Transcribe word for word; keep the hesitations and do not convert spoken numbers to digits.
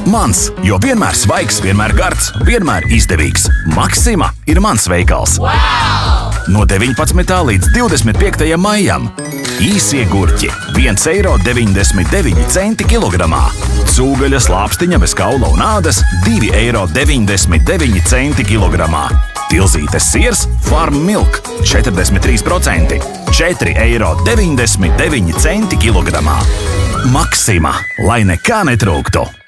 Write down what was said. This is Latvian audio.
Mans, jo vienmēr svaigs, vienmēr gards, vienmēr izdevīgs. Maxima ir mans veikals. Wow! No deviņpadsmitā līdz divdesmit piektajam maijam. Īsie gurķi – viens eiro deviņdesmit deviņi centi kilogramā. Cūgaļa slāpstiņa bez kaula un ādas – divi eiro deviņdesmit deviņi centi kilogramā. Tilzītes siers Farm Milk – četrdesmit trīs procenti – četri eiro deviņdesmit deviņi centi kilogramā. Maxima, lai nekā netrūktu!